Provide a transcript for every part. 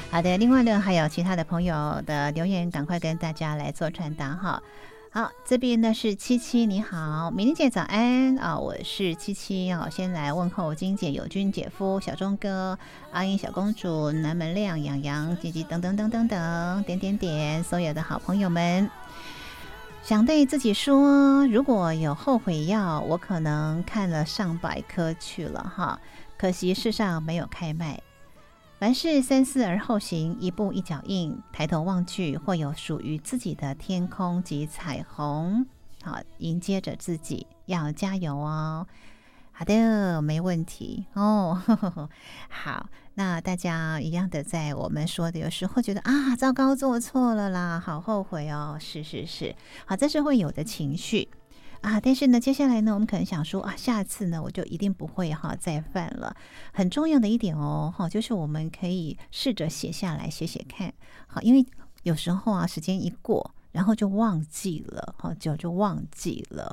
好的，另外呢，还有其他的朋友的留言，赶快跟大家来做传达哈。好，这边呢是七七，你好，明玲姐早安啊，我是七七啊，先来问候金姐、友君姐夫、小钟哥、阿英小公主、南门亮、洋洋、吉吉等等等等等点点点，所有的好朋友们。想对自己说，如果有后悔药，我可能看了上百颗去了哈，可惜世上没有开卖。凡事三思而后行，一步一脚印，抬头望去，或有属于自己的天空及彩虹。好，迎接着自己，要加油哦。好的，没问题哦。好，那大家一样的，在我们说的，有时候觉得啊，糟糕，做错了啦，好后悔哦。是是是，好，这是会有的情绪。啊，但是呢，接下来呢，我们可能想说啊，下次呢，我就一定不会再犯了。很重要的一点哦，就是我们可以试着写下来，写写看。好，因为有时候啊，时间一过，然后就忘记了，就忘记了，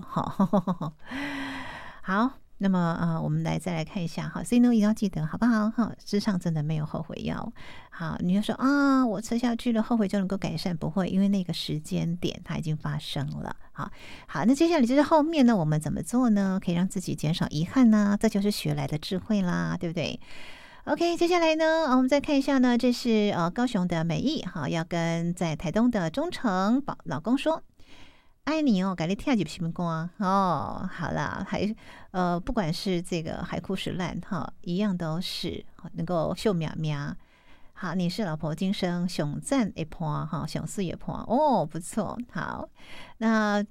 好。那么我们再来看一下哈，所以呢一定要记得好不好哈？世上真的没有后悔药。好，你就说啊，我吃下去了，后悔就能够改善？不会，因为那个时间点它已经发生了。好，那接下来就是后面呢，我们怎么做呢？可以让自己减少遗憾呢？这就是学来的智慧啦，对不对？OK， 接下来呢，我们再看一下呢，这是高雄的美意哈，要跟在台东的忠诚老公说。爱你哦，改天听几篇歌哦。好啦，不管是这个海枯石烂哈，一样都是能够秀苗苗。好，你是老婆今生熊赞一盘哈，熊四一盘哦，不错。好，那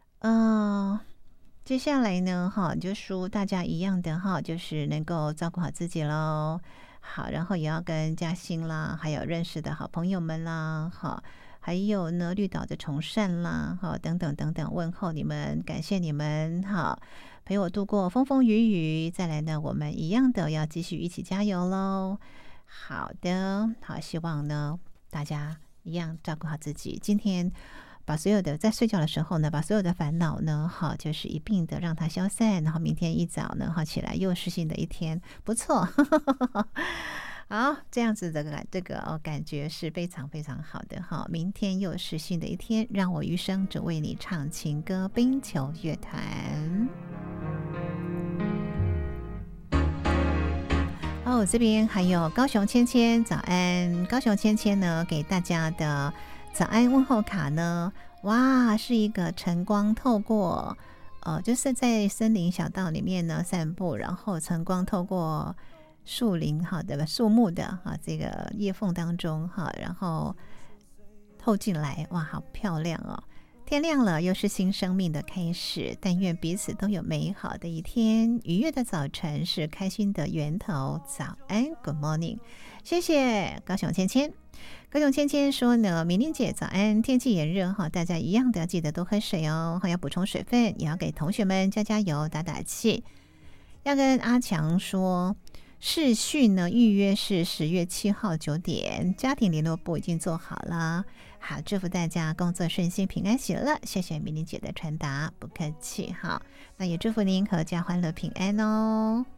接下来呢哈，就说大家一样的哈，就是能够照顾好自己喽。好，然后也要跟嘉欣啦，还有认识的好朋友们啦，好。还有呢，绿岛的崇善啦，好，等等等等，问候你们，感谢你们，好，陪我度过风风雨雨。再来呢，我们一样的要继续一起加油喽。好的，好，希望呢大家一样照顾好自己。今天把所有的在睡觉的时候呢，把所有的烦恼呢，好，就是一并的让它消散，然后明天一早呢，好起来又是新的一天，不错。好，这样子的这个感觉是非常非常好的哈。明天又是新的一天，让我余生只为你唱情歌，冰球乐团。这边还有高雄芊芊，早安！高雄芊芊呢，给大家的早安问候卡呢，哇，是一个晨光透过就是在森林小道里面呢散步，然后晨光透过树林的树木的这个叶缝当中然后透进来，哇，好漂亮哦！天亮了，又是新生命的开始，但愿彼此都有美好的一天。愉悦的早晨是开心的源头。早安 ，Good morning， 谢谢高雄芊芊。高雄芊芊说呢，明玲姐早安，天气炎热大家一样的记得多喝水哦，要补充水分，也要给同学们加加油打打气。要跟阿强说。视讯呢，预约是10月7号9点，家庭联络簿已经做好了。好，祝福大家工作顺心、平安喜乐。谢谢明玲姐的传达，不客气。好，那也祝福您阖家欢乐平安哦。